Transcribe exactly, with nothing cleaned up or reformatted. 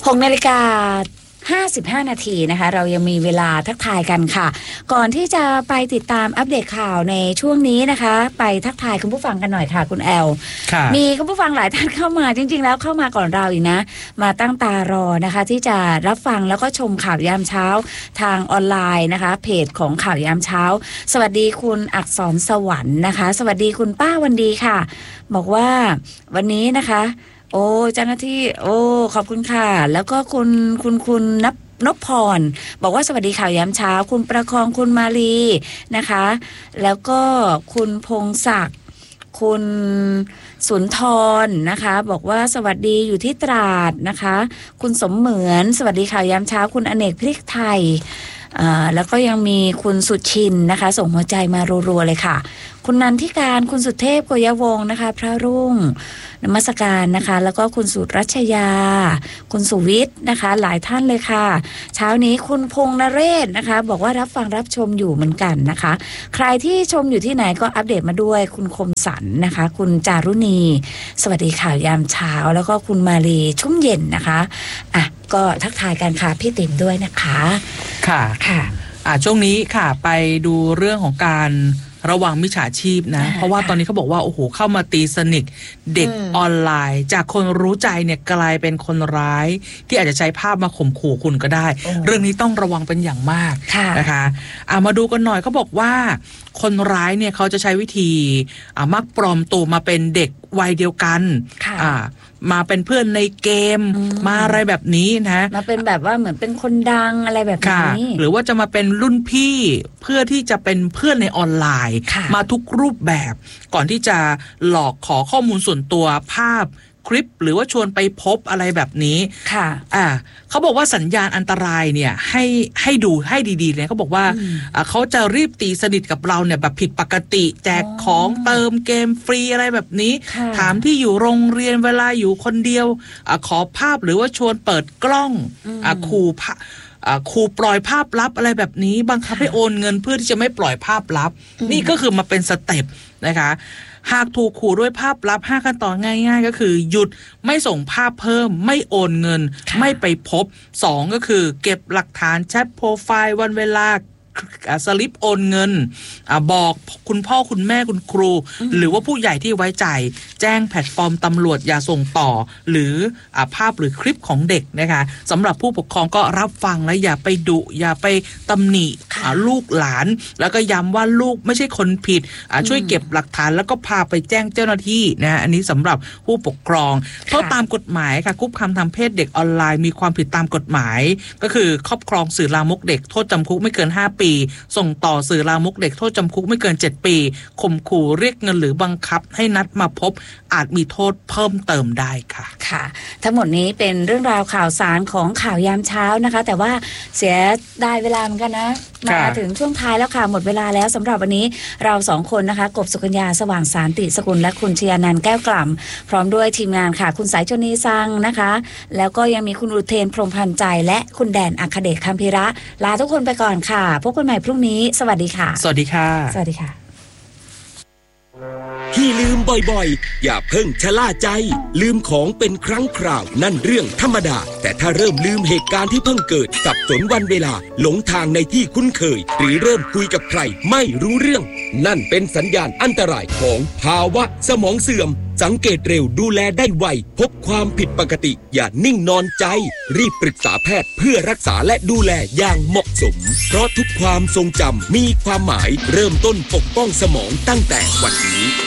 หกนาฬิกาห้าสิบห้านาทีนะคะเรายังมีเวลาทักทายกันค่ะก่อนที่จะไปติดตามอัปเดตข่าวในช่วงนี้นะคะไปทักทายคุณผู้ฟังกันหน่อยค่ะคุณแอลมีคุณผู้ฟังหลายท่านเข้ามาจริงๆแล้วเข้ามาก่อนเราอีกนะมาตั้งตารอนะคะที่จะรับฟังแล้วก็ชมข่าวยามเช้าทางออนไลน์นะคะเพจของข่าวยามเช้าสวัสดีคุณอักษรสวรรค์นะคะสวัสดีคุณป้าวันดีค่ะบอกว่าวันนี้นะคะโอ้เจ้าหน้าที่โอ้ขอบคุณค่ะแล้วก็คุณคุณคุณนับนพพรบอกว่าสวัสดีข่าวยามเช้าคุณประคองคุณมาลีนะคะแล้วก็คุณพงศักดิ์คุณสุนทรนะคะบอกว่าสวัสดีอยู่ที่ตราดนะคะคุณสมเหมือนสวัสดีข่าวยามเช้าคุณอเนกพริกไทยอ่าแล้วก็ยังมีคุณสุชินนะคะส่งหัวใจมารัวๆเลยค่ะคุณนันทิการคุณสุเทพโกยวงศ์นะคะพระรุ่งนมัสการนะคะแล้วก็คุณสุรัชยาคุณสุวิทย์นะคะหลายท่านเลยค่ะเช้านี้คุณพงษ์นเรศนะคะบอกว่ารับฟังรับชมอยู่เหมือนกันนะคะใครที่ชมอยู่ที่ไหนก็อัปเดตมาด้วยคุณคมสันนะคะคุณจารุณีสวัสดีข่าวยามเช้าแล้วก็คุณมาลีชุ่มเย็นนะคะอ่ะก็ทักทายกันค่ะพี่ติ๋มด้วยนะคะค่ะค่ะอ่ะช่วงนี้ค่ะไปดูเรื่องของการระวังมิจฉาชีพนะเพราะว่าตอนนี้เขาบอกว่าโอ้โหเข้ามาตีสนิทเด็กออนไลน์จากคนรู้ใจเนี่ยกลายเป็นคนร้ายที่อาจจะใช้ภาพมาข่มขู่คุณก็ได้เรื่องนี้ต้องระวังเป็นอย่างมากนะคะอ่ะมาดูกันหน่อยเขาบอกว่าคนร้ายเนี่ยเขาจะใช้วิธีอ่ะมักปลอมตัวมาเป็นเด็กวัยเดียวกันอ่ามาเป็นเพื่อนในเกมมาอะไรแบบนี้นะมาเป็นแบบว่าเหมือนเป็นคนดังอะไรแบบนี้หรือว่าจะมาเป็นรุ่นพี่เพื่อที่จะเป็นเพื่อนในออนไลน์มาทุกรูปแบบก่อนที่จะหลอกขอข้อมูลส่วนตัวภาพคลิปหรือว่าชวนไปพบอะไรแบบนี้ค่ะอ่าเขาบอกว่าสัญญาณอันตรายเนี่ยให้ให้ดูให้ดีๆเลยเขาบอกว่าอ่าเขาจะรีบตีสนิทกับเราเนี่ยแบบผิดปกติแจกของเติมเกมฟรีอะไรแบบนี้ถามที่อยู่โรงเรียนเวลาอยู่คนเดียวอ่าขอภาพหรือว่าชวนเปิดกล้องอ่าขู่ครูปล่อยภาพลับอะไรแบบนี้บังคับให้โอนเงินเพื่อที่จะไม่ปล่อยภาพลับนี่ก็คือมาเป็นสเต็ปนะคะหากถูกขู่ด้วยภาพลับห้าขั้นตอนง่ายๆก็คือหยุดไม่ส่งภาพเพิ่มไม่โอนเงินไม่ไปพบสองก็คือเก็บหลักฐานแชทโปรไฟล์วันเวลาสลิปโอนเงินอ่ะบอกคุณพ่อคุณแม่คุณครูหรือว่าผู้ใหญ่ที่ไว้ใจแจ้งแพลตฟอร์มตำรวจอย่าส่งต่อหรืออ่ะภาพหรือคลิปของเด็กนะคะสำหรับผู้ปกครองก็รับฟังและอย่าไปดุอย่าไปตำหนิอ่ะลูกหลานแล้วก็ย้ำว่าลูกไม่ใช่คนผิดอ่ะช่วยเก็บหลักฐานแล้วก็พาไปแจ้งเจ้าหน้าที่นะอันนี้สำหรับผู้ปกครองโทษตามกฎหมายค่ะคุกคามทางเพศเด็กออนไลน์มีความผิดตามกฎหมายก็คือครอบครองสื่อลามกเด็กโทษจำคุกไม่เกินห้าปีส่งต่อสื่อลามกเด็กโทษจำคุกไม่เกินเจ็ดปีข่มขู่เรียกเงินหรือบังคับให้นัดมาพบอาจมีโทษเพิ่มเติมได้ค่ะค่ะทั้งหมดนี้เป็นเรื่องราวข่าวสารของข่าวยามเช้านะคะแต่ว่าเสียได้เวลาเหมือนกันนะมาถึงช่วงท้ายแล้วค่ะหมดเวลาแล้วสำหรับวันนี้เราสองคนนะคะกบสุกัญญาสว่างสารติสกุลและคุณชยานันท์แก้วกล่ำพร้อมด้วยทีมงานค่ะคุณสายชนีซังนะคะแล้วก็ยังมีคุณอุเทนพรหมพันธ์ใจและคุณแดนอัครเดชคัมภิระลาทุกคนไปก่อนค่ะพบกันใหม่พรุ่งนี้สวัสดีค่ะสวัสดีค่ะสวัสดีค่ะที่ลืมบ่อยๆอย่าเพิ่งชะล่าใจลืมของเป็นครั้งคราวนั่นเรื่องธรรมดาแต่ถ้าเริ่มลืมเหตุการณ์ที่เพิ่งเกิดสับสนวันเวลาหลงทางในที่คุ้นเคยหรือเริ่มคุยกับใครไม่รู้เรื่องนั่นเป็นสัญญาณอันตรายของภาวะสมองเสื่อมสังเกตเร็วดูแลได้ไวพบความผิดปกติอย่านิ่งนอนใจรีบปรึกษาแพทย์เพื่อรักษาและดูแลอย่างเหมาะสมเพราะทุกความทรงจำมีความหมายเริ่มต้นปกป้องสมองตั้งแต่วันนี้